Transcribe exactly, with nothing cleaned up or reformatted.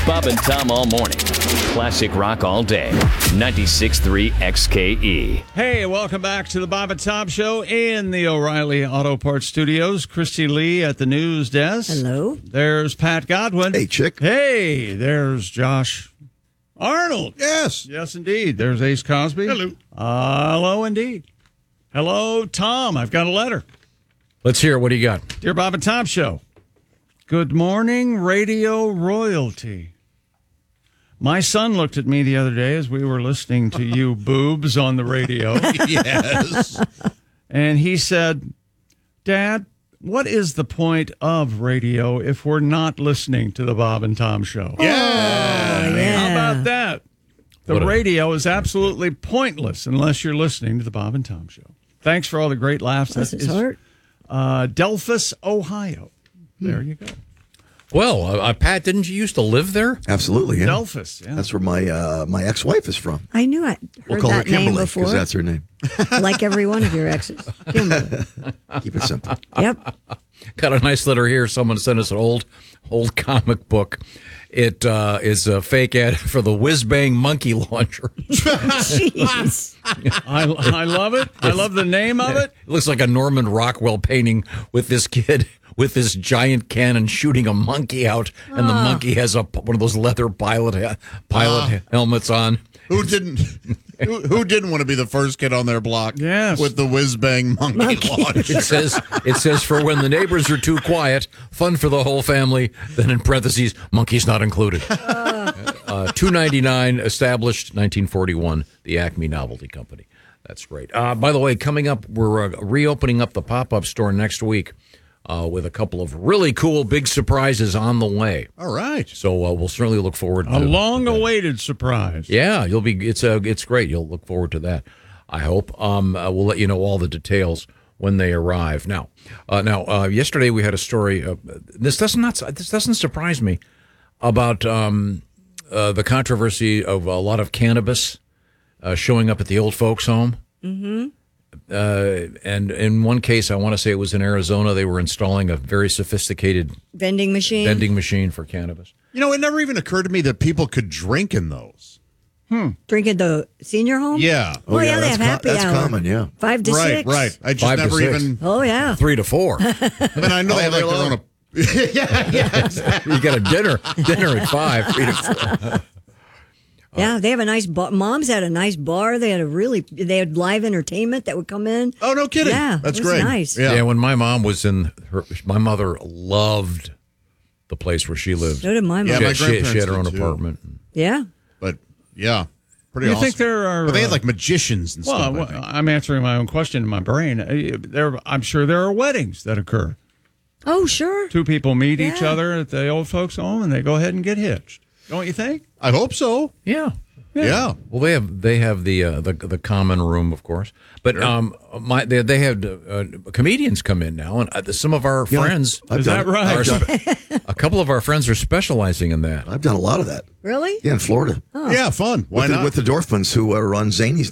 Bob and Tom all morning. Classic rock all day. ninety-six point three X K E. Hey, welcome back to the Bob and Tom Show in the O'Reilly Auto Parts Studios. Christy Lee at the news desk. Hello. There's Pat Godwin. Hey, chick. Hey, there's Josh Arnold. Yes. Yes, indeed. There's Ace Cosby. Hello. Uh, hello, indeed. Hello, Tom. I've got a letter. Let's hear it. What do you got? Dear Bob and Tom Show. Good morning, radio royalty. My son looked at me the other day as we were listening to you boobs on the radio. Yes. And he said, Dad, what is the point of radio if we're not listening to the Bob and Tom Show? Yeah. Oh, yeah. How about that? The What a- radio is absolutely pointless unless you're listening to the Bob and Tom Show. Thanks for all the great laughs. Bless That his is, heart. Uh, Delphus, Ohio. There you go. Well, uh, uh, Pat, didn't you used to live there? Absolutely, yeah. Delphus, yeah. That's where my uh, my ex-wife is from. I knew I heard We'll call her that name Kimberly before. because that's her name. Like every one of your exes. Kimberly. Keep it simple. Yep. Got a nice letter here. Someone sent us an old, old comic book. It uh, is a fake ad for the Whiz Bang Monkey Launcher. Jeez. I, I love it. I love the name of it. It looks like a Norman Rockwell painting with this kid with this giant cannon shooting a monkey out, and the monkey has a one of those leather pilot ha- pilot Ah. helmets on. Who didn't? Who, who didn't want to be the first kid on their block? Yes. With the whiz bang monkey, launch. It says it says for when the neighbors are too quiet, fun for the whole family. Then in parentheses, monkeys not included. Uh, Two ninety nine, established nineteen forty one, the Acme Novelty Company. That's great. Uh, by the way, coming up, we're uh, reopening up the pop up store next week uh, with a couple of really cool big surprises on the way. All right. So uh, we'll certainly look forward to A to that. long-awaited surprise. Yeah, you'll be. It's a. It's great. You'll look forward to that. I hope. Um, uh, we'll let you know all the details when they arrive. Now, uh, now, uh, yesterday we had a story. Uh, this does not. This doesn't surprise me about um, uh, the controversy of a lot of cannabis uh, showing up at the old folks' home. Mm-hmm. Uh, and in one case, I want to say it was in Arizona. They were installing a very sophisticated Vending machine. vending machine for cannabis. You know, it never even occurred to me that people could drink in those. Drink at the senior home? Yeah. Oh, yeah, they that's have co- happy that's hour. common, yeah. Five to right, six. right. I just Five to never six. even. Oh, yeah. Three to four. I mean, I know they have like their own. op- yeah, yeah. Exactly. You got a dinner dinner at five. Three to four. Yeah, they have a nice bar. Mom's had a nice bar. They had a really, they had live entertainment that would come in. Oh, no kidding. Yeah, That's it was great. nice. Yeah. Yeah, when my mom was in her, my mother loved the place where she lived. So did my mom. Yeah, she, my had, she, grandparents she had her own did, too. apartment. Yeah. But yeah, pretty You awesome. think there are? But they had uh, like magicians and Well, stuff. I well, think. I'm answering my own question in my brain. Uh, There, I'm sure there are weddings that occur. Oh, sure. Two people meet each Yeah. other at the old folks' home, and they go ahead and get hitched. Don't you think? I hope so. Yeah. Yeah. Well, they have they have the uh, the the common room, of course, but um, my they they had uh, comedians come in now, and uh, some of our Yeah, friends, I've Is done that it. right? I've done, it. a couple of our friends are specializing in that. I've done a lot of that. Really? Yeah, in Florida. Yeah, fun. Why with, not? The, with the Dorfmans who uh, run Zany's